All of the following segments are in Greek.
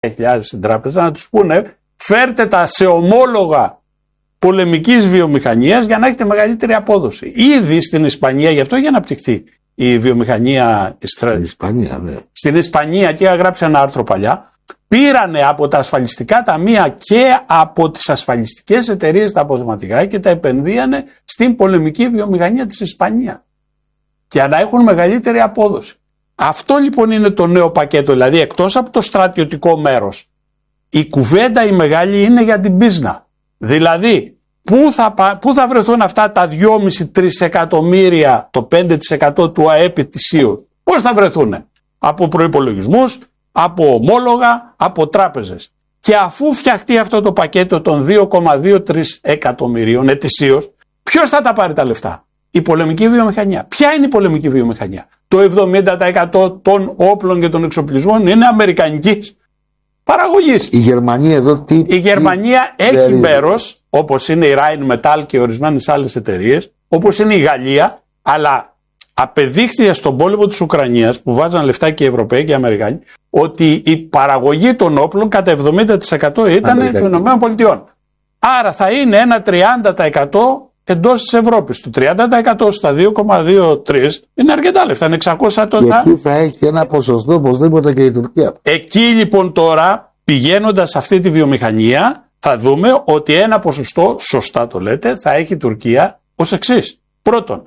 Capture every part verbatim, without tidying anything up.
χιλιάδες στην τράπεζα, να τους πούνε φέρτε τα σε ομόλογα πολεμικής βιομηχανίας για να έχετε μεγαλύτερη απόδοση. Ήδη στην Ισπανία, γι' αυτό έχει αναπτυχθεί η βιομηχανία. Στην Ισπανία, ναι. Στην Ισπανία, και είχα γράψει ένα άρθρο παλιά, πήρανε από τα ασφαλιστικά ταμεία και από τις ασφαλιστικές εταιρείες τα αποθεματικά και τα επενδύανε στην πολεμική βιομηχανία της Ισπανίας για να έχουν μεγαλύτερη απόδοση. Αυτό λοιπόν είναι το νέο πακέτο, δηλαδή εκτός από το στρατιωτικό μέρος, η κουβέντα η μεγάλη είναι για την πίσνα. Δηλαδή, πού θα, πού θα βρεθούν αυτά τα δυόμισι με τρία εκατομμύρια, το πέντε τοις εκατό του ΑΕΠ ετησίως, πώς θα βρεθούν? Από προϋπολογισμούς, από ομόλογα, από τράπεζες. Και αφού φτιαχτεί αυτό το πακέτο των δύο κόμμα δύο τρία εκατομμυρίων ετησίως, ποιος θα τα πάρει τα λεφτά? Η πολεμική βιομηχανία. Ποια είναι η πολεμική βιομηχανία? Το εβδομήντα τοις εκατό των όπλων και των εξοπλισμών είναι αμερικανικής παραγωγής. Η Γερμανία εδώ τι. Η Γερμανία τι, έχει μέρος, όπως είναι η Rheinmetall και ορισμένες άλλες εταιρείες, όπως είναι η Γαλλία, αλλά απεδείχθηκε στον πόλεμο της Ουκρανίας, που βάζαν λεφτά και οι Ευρωπαίοι και οι Αμερικάνοι, ότι η παραγωγή των όπλων κατά εβδομήντα τοις εκατό ήταν των ΗΠΑ. Άρα θα είναι ένα τριάντα τοις εκατό εντός της Ευρώπης. Το τριάντα τοις εκατό στα δύο κόμμα δύο τρία είναι αρκετά λεφτά, είναι εξακόσια τόσα. Και εκεί θα έχει ένα ποσοστό οπωσδήποτε και η Τουρκία. Εκεί λοιπόν τώρα, πηγαίνοντας σε αυτή τη βιομηχανία, θα δούμε ότι ένα ποσοστό, σωστά το λέτε, θα έχει η Τουρκία ως εξής. Πρώτον,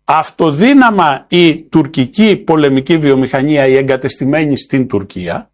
αυτοδύναμα η τουρκική πολεμική βιομηχανία, η εγκατεστημένη στην Τουρκία,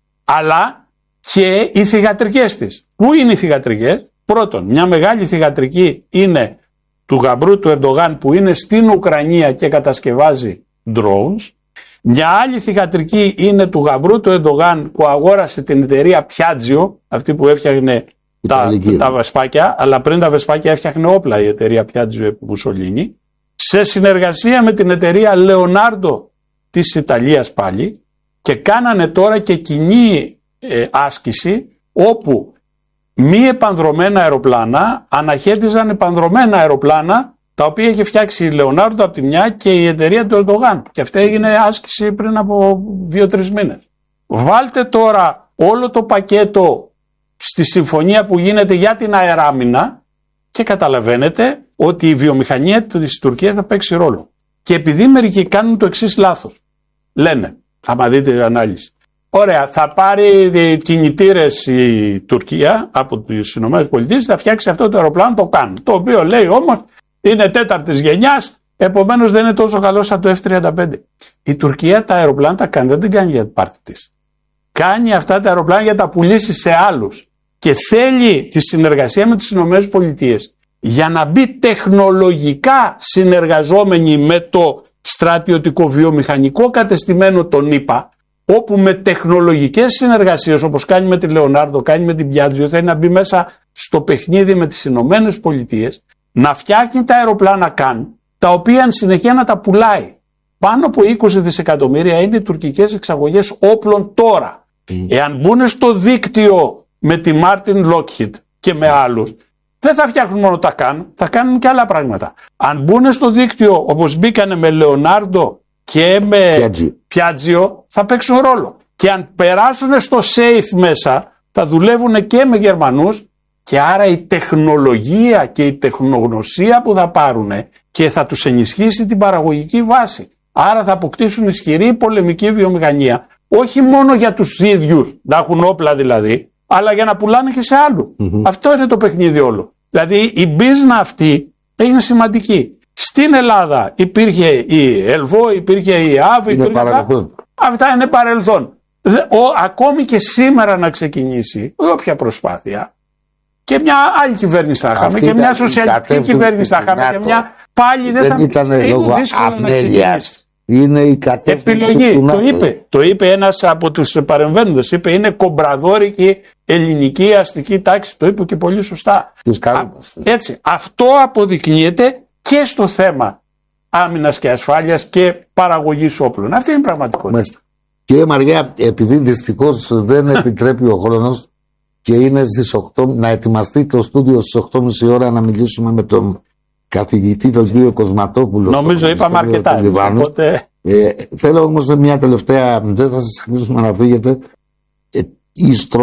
αλλά και οι θυγατρικές της. Πού είναι οι θυγατρικές? Πρώτον, μια μεγάλη θυγατρική είναι του γαμπρού του Ερντογάν που είναι στην Ουκρανία και κατασκευάζει drones. Μια άλλη θυγατρική είναι του γαμπρού του Ερντογάν που αγόρασε την εταιρεία Piaggio, αυτή που έφτιαχνε τα, τα βεσπάκια, αλλά πριν τα βεσπάκια έφτιαχνε όπλα η εταιρεία Piaggio επί Μουσολίνη, σε συνεργασία με την εταιρεία Leonardo της Ιταλίας πάλι, και κάνανε τώρα και κοινή ε, άσκηση όπου μη επανδρομένα αεροπλάνα αναχέτιζαν επανδρομένα αεροπλάνα, τα οποία είχε φτιάξει η Leonardo από τη μια και η εταιρεία του Ερντογάν. Και αυτή έγινε άσκηση πριν από δύο τρεις μήνες. Βάλτε τώρα όλο το πακέτο στη συμφωνία που γίνεται για την αεράμινα και καταλαβαίνετε ότι η βιομηχανία της Τουρκίας θα παίξει ρόλο. Και επειδή μερικοί κάνουν το εξής λάθος, λένε, άμα δείτε την ανάλυση, ωραία, θα πάρει κινητήρες η Τουρκία από τις ΗΠΑ, θα φτιάξει αυτό το αεροπλάνο, το κάνουν. Το οποίο λέει όμως είναι τέταρτης γενιάς, επομένως δεν είναι τόσο καλό σαν το εφ τριάντα πέντε. Η Τουρκία τα αεροπλάνα τα κάνει, δεν την κάνει για την πάρτι της. Κάνει αυτά τα αεροπλάνα για να τα πουλήσει σε άλλους. Και θέλει τη συνεργασία με τις ΗΠΑ για να μπει τεχνολογικά συνεργαζόμενοι με το στρατιωτικό βιομηχανικό κατεστημένο των ΗΠΑ, όπου με τεχνολογικές συνεργασίες, όπως κάνει με τη Leonardo, κάνει με την Piaggio, θέλει να μπει μέσα στο παιχνίδι με τις Ηνωμένες Πολιτείες, να φτιάχνει τα αεροπλάνα καν, τα οποία εν συνεχεία να τα πουλάει. Πάνω από είκοσι δισεκατομμύρια είναι οι τουρκικές εξαγωγές όπλων τώρα. Mm. Εάν μπουν στο δίκτυο με τη Martin Lockheed και με άλλους, δεν θα φτιάχνουν μόνο τα καν, θα κάνουν και άλλα πράγματα. Αν μπουν στο δίκτυο όπως μπήκανε με Leonardo και με Piaggio, θα παίξουν ρόλο. Και αν περάσουν στο safe μέσα, θα δουλεύουν και με Γερμανούς, και άρα η τεχνολογία και η τεχνογνωσία που θα πάρουν και θα τους ενισχύσει την παραγωγική βάση. Άρα θα αποκτήσουν ισχυρή πολεμική βιομηχανία, όχι μόνο για τους ίδιους, να έχουν όπλα δηλαδή, αλλά για να πουλάνε και σε άλλου. Mm-hmm. Αυτό είναι το παιχνίδι όλο. Δηλαδή η μπίζνα αυτή είναι σημαντική. Στην Ελλάδα υπήρχε η Ελβό, υπήρχε η ΑΒ, υπήρχε αυτά. Αυτά είναι παρελθόν. Ο, ακόμη και σήμερα να ξεκινήσει όποια προσπάθεια, και μια άλλη κυβέρνηση θα είχαμε, και μια σοσιαλιστική κυβέρνηση θα είχαμε, και μια πάλι δεν, δεν θα ήταν λόγω αμέλειας. Είναι η κατεύθυνση επιλογή. Του το, είπε, το είπε ένας από τους παρεμβαίνοντες. Είπε είναι κομπραδόρικη ελληνική αστική τάξη. Το είπε και πολύ σωστά. Α, έτσι, αυτό αποδεικνύεται και στο θέμα άμυνας και ασφάλειας και παραγωγής όπλων. Αυτή είναι η πραγματικότητα. Μάλιστα. Κύριε Μαριά, επειδή δυστυχώς δεν επιτρέπει ο χρόνος και είναι στις οκτώ, να ετοιμαστεί το στούντιο στις οκτώ και μισή ώρα να μιλήσουμε με τον καθηγητή, τον κύριο Κοσματόπουλο. Νομίζω είπαμε αρκετά. Οπότε... Ε, θέλω όμως μια τελευταία, δεν θα σας αφήσουμε να φύγετε. Ε, η